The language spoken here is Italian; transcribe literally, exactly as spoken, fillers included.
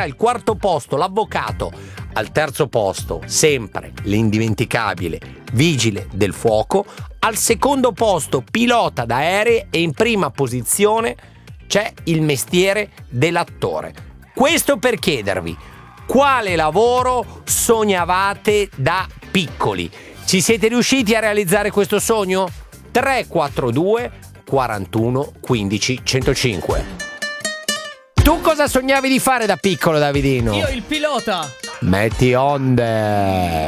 il quarto posto l'avvocato, al terzo posto sempre l'indimenticabile vigile del fuoco, al secondo posto pilota d'aerei e in prima posizione c'è il mestiere dell'attore. Questo per chiedervi quale lavoro sognavate da piccoli. Ci siete riusciti a realizzare questo sogno? tre quattro due quarantuno quindici centocinque. Tu cosa sognavi di fare da piccolo, Davidino? Io il pilota. Metti onde.